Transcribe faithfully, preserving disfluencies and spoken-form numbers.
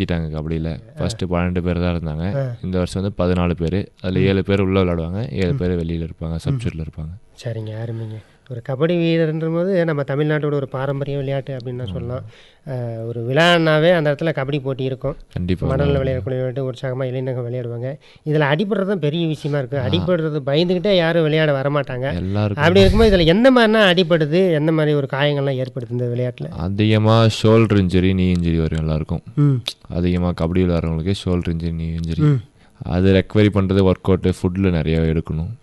மாற்றிட்டாங்க கபடியில். ஃபஸ்ட்டு பன்னெண்டு பேர் தான் இருந்தாங்க. இந்த வருஷம் வந்து பதினாலு பேர். அதில் ஏழு பேர் உள்ளே விளையாடுவாங்க, ஏழு பேர் வெளியில் இருப்பாங்க, சப்ஸ்டியூட்டில் இருப்பாங்க. சரிங்க, அருமைங்க. ஒரு கபடி வீரர்ன்ற போது நம்ம தமிழ்நாட்டோட ஒரு பாரம்பரிய விளையாட்டு அப்படின்னு தான் சொல்லலாம். ஒரு விழானாவே அந்த இடத்துல கபடி போட்டி இருக்கும். கண்டிப்பாக மணலில் விளையாடக்கூடிய விளையாட்டு உற்சாகமாக இளைஞர்கள் விளையாடுவாங்க. இதில் அடிபடுறது தான் பெரிய விஷயமா இருக்குது. அடிபடுறது பயந்துக்கிட்டே யாரும் விளையாட வரமாட்டாங்க. எல்லாருக்கும் அப்படி இருக்கும்போது இதில் எந்த மாதிரினா அடிபடுது, எந்த மாதிரி ஒரு காயங்கள்லாம் ஏற்படுது இந்த விளையாட்டில்? அதிகமாக ஷோல்டர் இன்ஜுரி, நீ இன்ஜுரி வரும் எல்லாருக்கும். ம் அதிகமாக கபடி விளையாடுறவங்களுக்கு ஷோல்டர் இன்ஜுரி, நீ இன்ஜுரி. அது ரெக்கவரி பண்ணுறது ஒர்க் அவுட்டு, ஃபுட்டில் நிறைய எடுக்கணும்.